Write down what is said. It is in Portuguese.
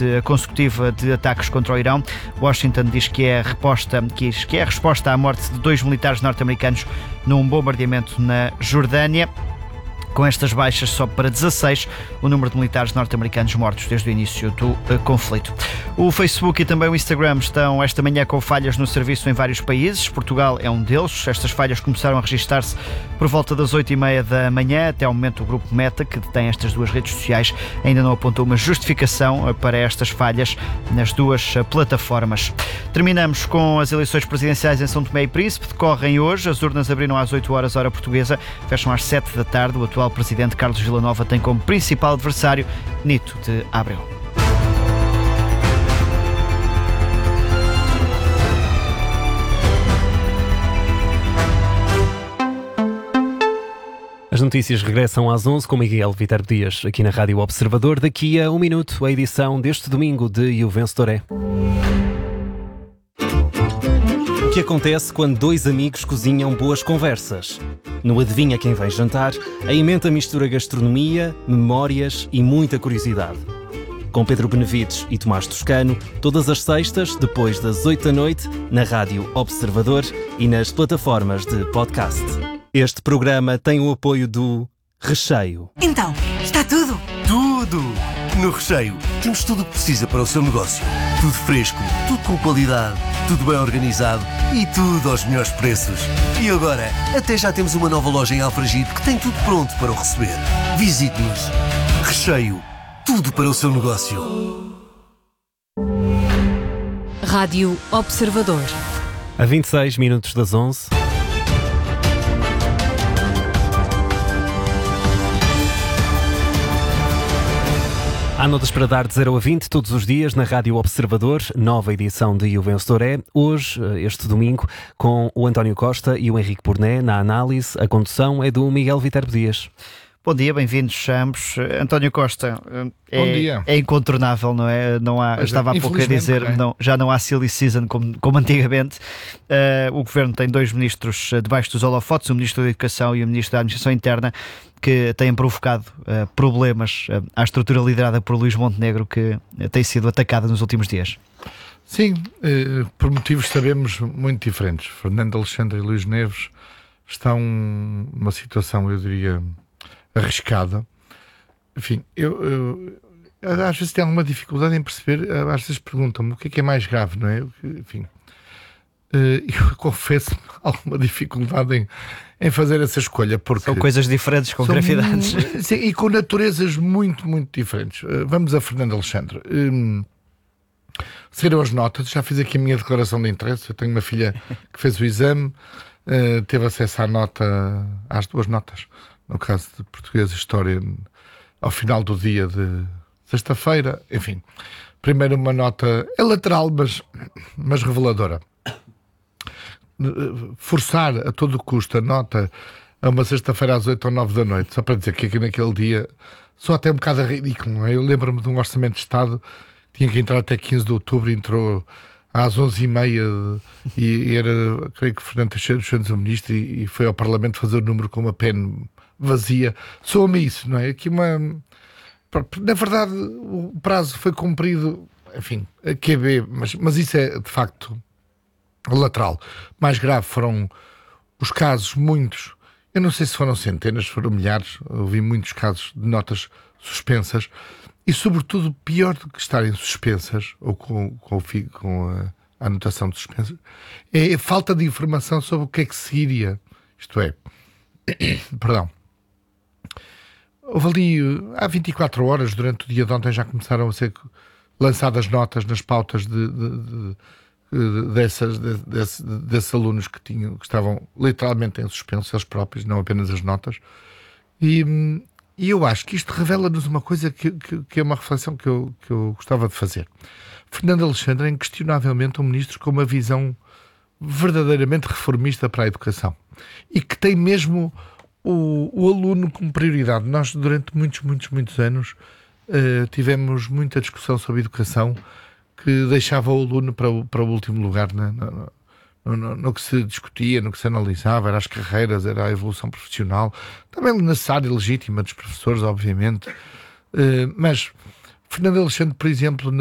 noite consecutiva de ataques contra o Irão. Washington diz que é a resposta à morte de 2 militares norte-americanos num bombardeamento na Jordânia. Com estas baixas, sobe para 16 o número de militares norte-americanos mortos desde o início do conflito. O Facebook e também o Instagram estão esta manhã com falhas no serviço em vários países. Portugal é um deles. Estas falhas começaram a registrar-se por volta das 8h30 da manhã. Até ao momento, o grupo Meta, que detém estas duas redes sociais, ainda não apontou uma justificação para estas falhas nas duas plataformas. Terminamos com as eleições presidenciais em São Tomé e Príncipe. Decorrem hoje. As urnas abriram às 8 horas, hora portuguesa. Fecham às 7 da tarde. O atual presidente Carlos Villanova tem como principal adversário Nito de Abreu. As notícias regressam às 11 com Miguel Viterbo Dias, aqui na Rádio Observador. Daqui a 1 minuto, a edição deste domingo de E o Vencedor é. O que acontece quando 2 amigos cozinham boas conversas? No Adivinha Quem Vem Jantar, a emenda mistura gastronomia, memórias e muita curiosidade. Com Pedro Benevides e Tomás Toscano, todas as sextas, depois das 8 da noite, na Rádio Observador e nas plataformas de podcast. Este programa tem o apoio do Recheio. Então, está tudo? Tudo! No Recheio temos tudo o que precisa para o seu negócio. Tudo fresco, tudo com qualidade, tudo bem organizado e tudo aos melhores preços. E agora, até já temos uma nova loja em Alfragide que tem tudo pronto para o receber. Visite-nos. Recheio, tudo para o seu negócio. Rádio Observador. A 26 minutos das 11. Há notas para dar de 0 a 20 todos os dias na Rádio Observador, nova edição de E o Vencedor é. Hoje, este domingo, com o António Costa e o Henrique Burné na análise. A condução é do Miguel Viterbo Dias. Bom dia, bem-vindos ambos. António Costa, Bom dia. É incontornável, não é? Estava há pouco a dizer, já não há silly season como antigamente. O Governo tem 2 ministros debaixo dos holofotes, o Ministro da Educação e o Ministro da Administração Interna, que têm provocado problemas à estrutura liderada por Luís Montenegro, que tem sido atacada nos últimos dias. Sim, por motivos sabemos muito diferentes. Fernando Alexandre e Luís Neves estão numa situação, eu diria, arriscada. Enfim, eu às vezes tenho alguma dificuldade em perceber, às vezes perguntam-me o que é mais grave, não é? Enfim, eu confesso alguma dificuldade em fazer essa escolha, porque são coisas diferentes, com gravidades. Sim, e com naturezas muito, muito diferentes. Vamos a Fernando Alexandre. Saíram as notas, já fiz aqui a minha declaração de interesse. Eu tenho uma filha que fez o exame, teve acesso às 2 notas, no caso de Português e História, ao final do dia de sexta-feira. Enfim, primeiro uma nota lateral, mas reveladora. Forçar a todo custo a nota a uma sexta-feira às 8 ou 9 da noite, só para dizer que aqui naquele dia só até um bocado ridículo, não é? Eu lembro-me de um orçamento de Estado, tinha que entrar até 15 de outubro, entrou às 11h30 e era, creio que Fernando Teixeira dos Santos, o ministro, e foi ao Parlamento fazer o número com uma pena vazia. Soa-me isso, não é? Aqui na verdade o prazo foi cumprido, enfim, a QB, mas isso é de facto lateral. Mais grave foram os casos, muitos, eu não sei se foram centenas, foram milhares, ouvi muitos casos de notas suspensas e, sobretudo, pior do que estarem suspensas ou com a anotação de suspensas, é a falta de informação sobre o que é que seguiria. Isto é, perdão, houve ali, há 24 horas, durante o dia de ontem, já começaram a ser lançadas notas nas pautas desses alunos que estavam literalmente em suspenso, eles próprios, não apenas as notas. E eu acho que isto revela-nos uma coisa que é uma reflexão que eu gostava de fazer. Fernando Alexandre é inquestionavelmente um ministro com uma visão verdadeiramente reformista para a educação e que tem mesmo o aluno como prioridade. Nós, durante muitos anos, tivemos muita discussão sobre educação que deixava o aluno para o último lugar no que se discutia, no que se analisava, eram as carreiras, era a evolução profissional, também necessária e legítima dos professores, obviamente, mas Fernando Alexandre, por exemplo,